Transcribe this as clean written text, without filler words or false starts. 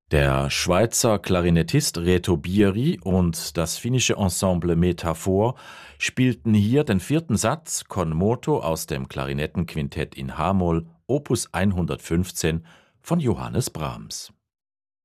Der Schweizer Klarinettist Reto Bieri und das finnische Ensemble Metaphor spielten hier den vierten Satz con moto aus dem Klarinettenquintett in h-Moll Opus 115 von Johannes Brahms.